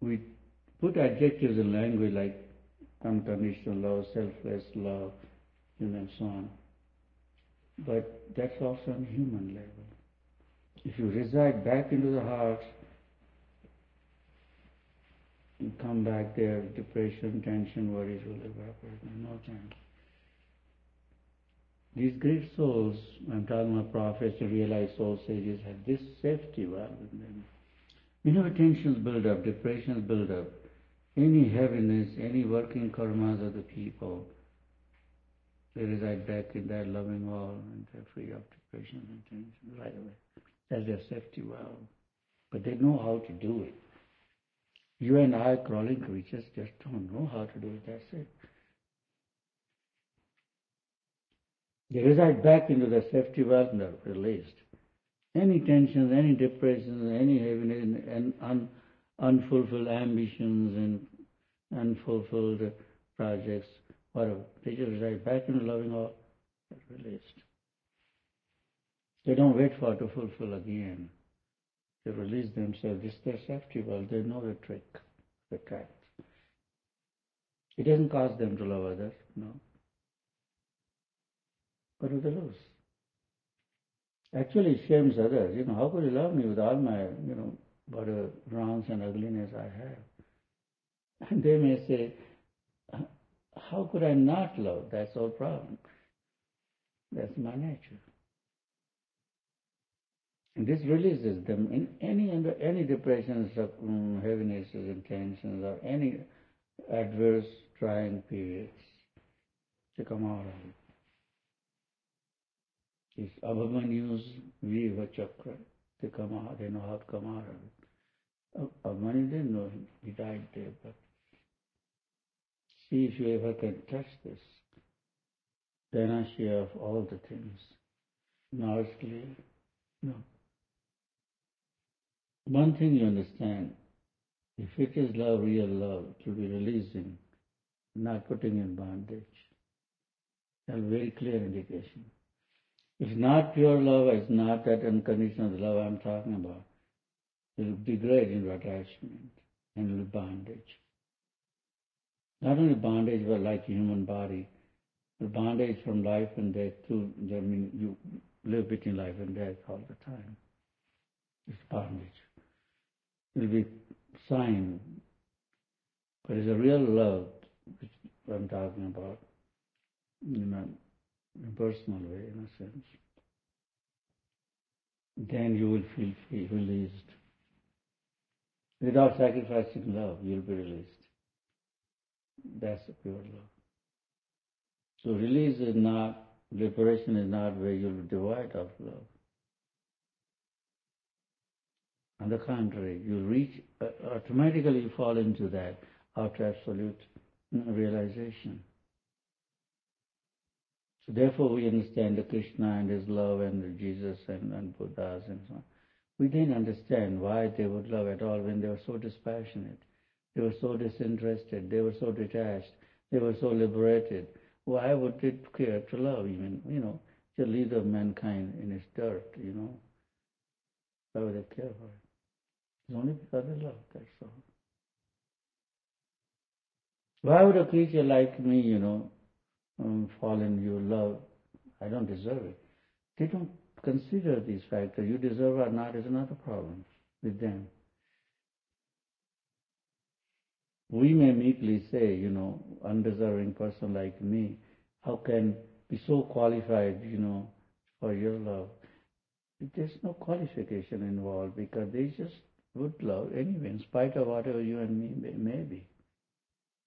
we put adjectives in language like unconditional love, selfless love, and so on. But that's also on human level. If you reside back into the heart, you come back there, depression, tension, worries will evaporate in no time. These great souls, I'm talking about prophets and realized soul sages, have this safety valve in them. Whenever tensions build up, depressions build up, any heaviness, any working karmas of the people, they reside back in that loving all and they're free of depression and tension right away. That's their safety valve. But they know how to do it. You and I, crawling creatures, just don't know how to do it. That's it. They reside back into the safety valve and they're released. Any tensions, any depressions, any heaviness, and unfulfilled ambitions and unfulfilled projects, whatever, they just reside back into loving all, they're released. They don't wait for it to fulfill again. They release themselves. This is their safety valve. They know the trick, the track. It doesn't cost them to love others, no. What do they lose? Actually, it shames others. How could you love me with all my, whatever wrongs and ugliness I have? And they may say, how could I not love? That's all problem. That's my nature. And this releases them in any depressions, heavinesses and tensions, or any adverse trying periods. They come out of it. These Abhimanyu's Viva Chakra, they come out, they know how to come out of it. Abhimanyu didn't know him, he died there, but see if you ever can touch this panacea of all the things. Now it's clear? No. One thing you understand, if it is love, real love, it will be releasing, not putting in bondage. That's a very clear indication. It's not pure love, it's not that unconditional love I'm talking about. It will degrade into attachment and into bondage. Not only bondage, but like human body, the bondage from life and death too. You live between life and death all the time. It's bondage. It will be sign, but it's a real love, which I'm talking about, in a personal way, in a sense. Then you will feel released. Without sacrificing love, you'll be released. That's the pure love. So release is not, liberation is not where you'll be devoid of love. On the contrary, you reach, automatically you fall into that after absolute realization. So therefore we understand the Krishna and his love and the Jesus and Buddhas and so on. We didn't understand why they would love at all when they were so dispassionate. They were so disinterested. They were so detached. They were so liberated. Why would they care to love even, to leave the mankind in its dirt, Why would they care for it? It's only because they love, that's all. Why would a creature like me, fall in your love? I don't deserve it. They don't consider these factors. You deserve or not is another problem with them. We may meekly say, undeserving person like me, how can be so qualified, for your love? There's no qualification involved because they just would love anyway, in spite of whatever you and me may be.